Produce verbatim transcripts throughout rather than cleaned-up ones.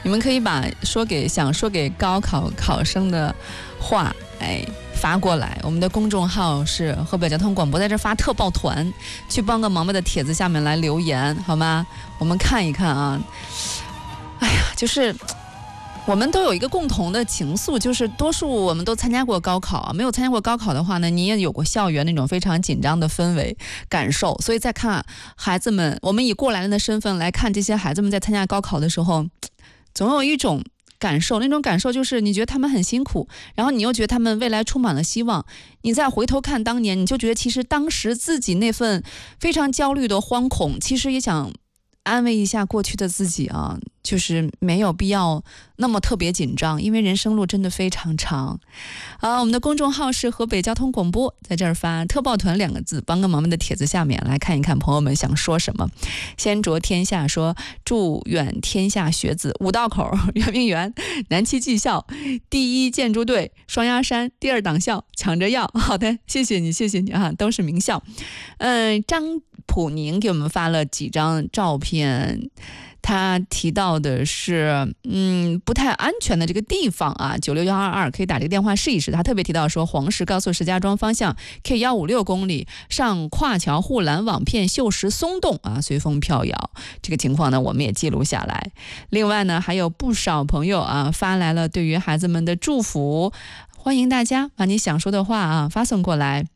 你们可以把说给想说给高考考生的话，哎，发过来。我们的公众号是河北交通广播，在这发特报团，去帮个忙吧的帖子下面来留言，好吗？我们看一看啊。哎呀，就是我们都有一个共同的情愫，就是多数我们都参加过高考啊，没有参加过高考的话呢，你也有过校园那种非常紧张的氛围感受。所以在看孩子们，我们以过来人的身份来看这些孩子们在参加高考的时候，总有一种感受，那种感受就是你觉得他们很辛苦，然后你又觉得他们未来充满了希望。你再回头看当年，你就觉得其实当时自己那份非常焦虑的惶恐，其实也想安慰一下过去的自己啊，就是没有必要那么特别紧张，因为人生路真的非常长。啊，我们的公众号是河北交通广播，在这儿发特报团两个字，帮个忙们的帖子下面来看一看朋友们想说什么。先着天下说，祝愿天下学子五道口、圆明园、南七技校、第一建筑队、双鸭山、第二党校抢着要。好的，谢谢你，谢谢你啊，都是名校。嗯，张普宁给我们发了几张照片。他提到的是，嗯，不太安全的这个地方啊，九六幺二二可以打这个电话试一试。他特别提到说，黄石高速石家庄方向 K 一五六公里上跨桥护栏网片锈蚀松动啊，随风飘摇。这个情况呢，我们也记录下来。另外呢，还有不少朋友啊发来了对于孩子们的祝福，欢迎大家把你想说的话啊发送过来。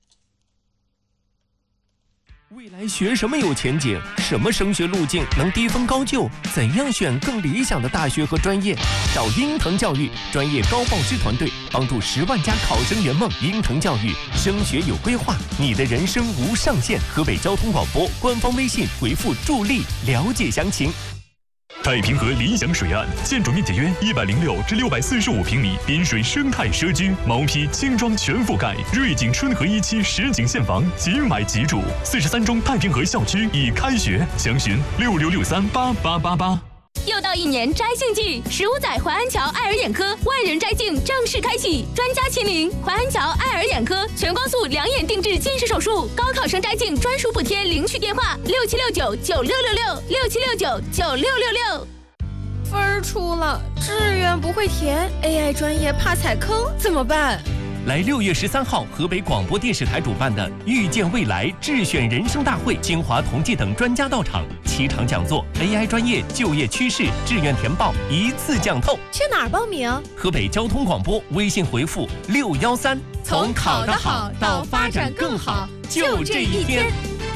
未来学什么有前景？什么升学路径能低分高就？怎样选更理想的大学和专业？找鹰腾教育专业高报师团队，帮助十万家考生圆梦。鹰腾教育升学有规划，你的人生无上限。河北交通广播官方微信回复助力了解详情。 太平河理想水岸，建筑面积约一百零六至六百四十五平米，滨水生态社区，毛坯轻装全覆盖，瑞景春和一期实景现房，即买即住。四十三中太平河校区已开学，详询六六六三八八八八。 又到一年摘镜季，十五载淮安桥爱尔眼科万人摘镜正式开启，专家亲临，淮安桥爱尔眼科全光速两眼定制近视手术，高考生摘镜专属补贴，领取电话六七六九九六六六六七六九九六六六。 分儿出了，志愿不会填 ，A I 专业怕踩坑，怎么办？ 来六月十三号，河北广播电视台主办的“遇见未来”智选人生大会，清华同济等专家到场，七场讲座 ，A I 专业、就业趋势、志愿填报一次讲透。 去哪儿报名？ 河北交通广播微信回复六幺三， 从考得好到发展更好，就这一天。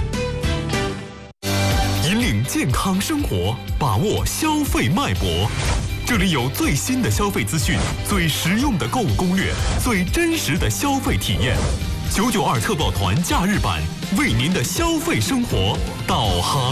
引领健康生活，把握消费脉搏。这里有最新的消费资讯，最实用的购物攻略，最真实的消费体验。九九二特报团假日版，为您的消费生活导航。